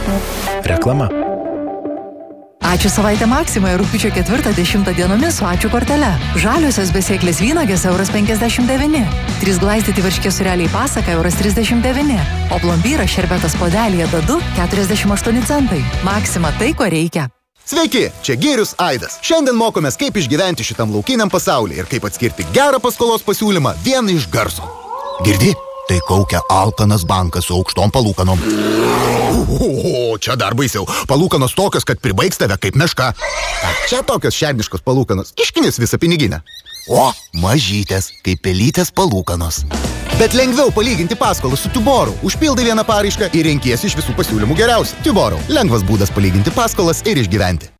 Reklama. Ačiū savaitę Maksimoje rugpjūčio 4-10 dienomis su ačiū kortele. Žaliosios besėklės vynagės €59. 3 glaistyti varškės sūreliai pasaka €39. O plombyras šerbetas podelyje dadu 48 centai. Maksima tai, ko reikia. Sveiki, čia Gėrius Aidas. Šiandien mokomės, kaip išgyventi šitam laukiniam pasaulyje ir kaip atskirti gerą paskolos pasiūlymą vieną iš garso. Girdi? Tai kaukia alkanas bankas su aukštom palūkanom. O, čia dar baisiau. Palūkanos tokios, kad pribaigs tave kaip meška. Čia tokios šerniškos palūkanos. Iškinis visą piniginę. O, mažytės, kaip pelytės palūkanos. Bet lengviau palyginti paskolą su Tuborau. Užpildai vieną paraišką ir renkiesi iš visų pasiūlymų geriausią. Tuborau. Lengvas būdas palyginti paskolas ir išgyventi.